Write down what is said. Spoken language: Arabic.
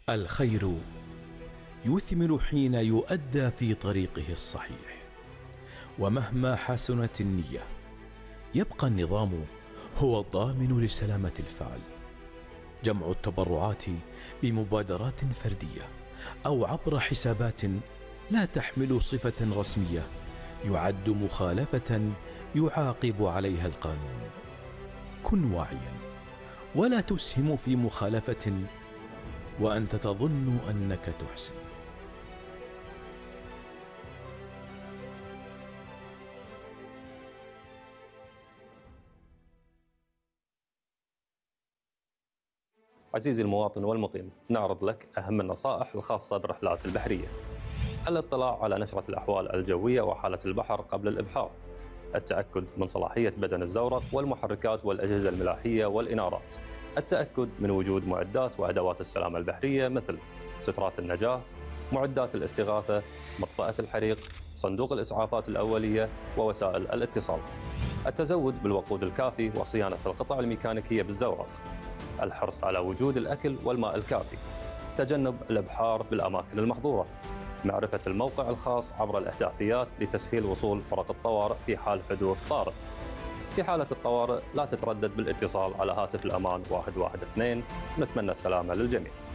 الخير يثمر حين يؤدى في طريقه الصحيح، ومهما حسنت النية يبقى النظام هو الضامن لسلامة الفعل. جمع التبرعات بمبادرات فردية أو عبر حسابات لا تحمل صفة رسمية يعد مخالفة يعاقب عليها القانون. كن واعيا ولا تسهم في مخالفة وأنت تظن أنك تحسن. عزيزي المواطن والمقيم، نعرض لك أهم النصائح الخاصة بالرحلات البحرية. الاطلاع على نشرة الأحوال الجوية وحالة البحر قبل الإبحار، التأكد من صلاحية بدن الزورق والمحركات والأجهزة الملاحية والإنارات، التأكد من وجود معدات وأدوات السلامة البحرية مثل سترات النجاة، معدات الاستغاثة، مطفأة الحريق، صندوق الإسعافات الأولية ووسائل الاتصال، التزود بالوقود الكافي وصيانة القطع الميكانيكية بالزورق، الحرص على وجود الأكل والماء الكافي، تجنب الإبحار بالأماكن المحظورة، معرفة الموقع الخاص عبر الإحداثيات لتسهيل وصول فرق الطوارئ في حال حدوث طارئ. في حالة الطوارئ لا تتردد بالاتصال على هاتف الأمان 112. نتمنى السلامة للجميع.